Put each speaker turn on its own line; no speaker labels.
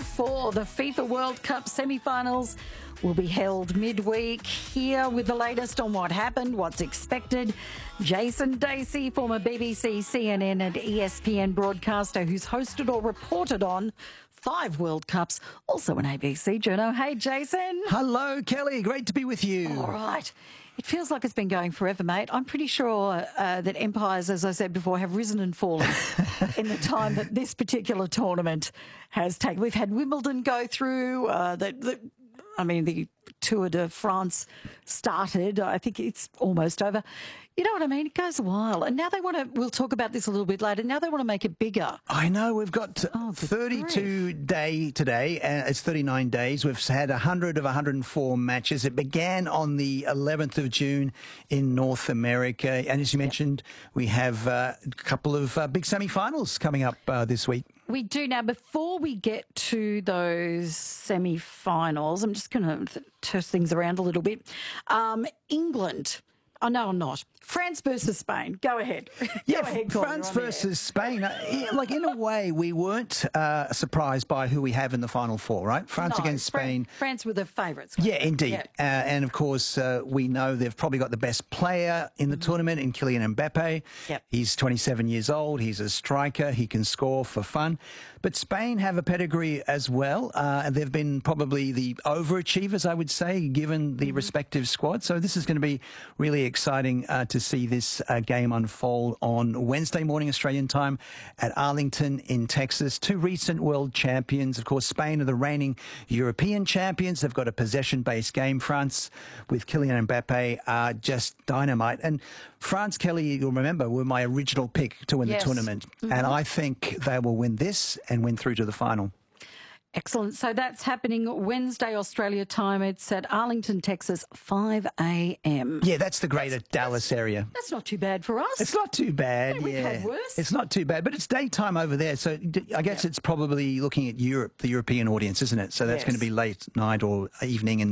for the FIFA World Cup semi-finals will be held midweek. Here with the latest on what happened, what's expected, Jason Dacey, former BBC, CNN and ESPN broadcaster who's hosted or reported on 5 World Cups, also an ABC journo. Hey, Jason.
Hello, Kelly. Great to be with you.
All right. It feels like it's been going forever, mate. I'm pretty sure that empires, as I said before, have risen and fallen in the time that this particular tournament has taken. We've had Wimbledon go through. The Tour de France started. I think it's almost over. You know what I mean? It goes a while. And now they want to, we'll talk about this a little bit later, now they want to make it bigger.
I know. We've got 32 day today. It's 39 days. We've had 100 of 104 matches. It began on the 11th of June in North America. And as you mentioned, we have a couple of big semi-finals coming up this week.
We do. Now, before we get to those semi-finals, I'm just going to toss things around a little bit. England. Oh, no, I'm not. France versus Spain. Go ahead.
Yeah,
Go ahead,
France versus Spain. Like, in a way, we weren't surprised by who we have in the Final Four, right? France against Spain.
France were the favourites.
Yeah, indeed. Yeah. And, of course, we know they've probably got the best player in the tournament in Kylian Mbappe.
Yep.
He's 27 years old. He's a striker. He can score for fun. But Spain have a pedigree as well. They've been probably the overachievers, I would say, given the respective squad. So this is going to be really exciting to see this game unfold on Wednesday morning Australian time at Arlington in Texas. 2 recent world champions. Of course, Spain are the reigning European champions. They've got a possession-based game. France, with Kylian Mbappe, are just dynamite. And France, Kelly, you'll remember, were my original pick to win the tournament. And I think they will win this and win through to the final.
Excellent. So that's happening Wednesday, Australia time. It's at Arlington, Texas, 5 a.m.
Yeah, that's the greater Dallas area.
That's not too bad for us.
It's not too bad.
We've had worse.
It's not too bad, but it's daytime over there. So I guess it's probably looking at Europe, the European audience, isn't it? So that's going to be late night or evening. And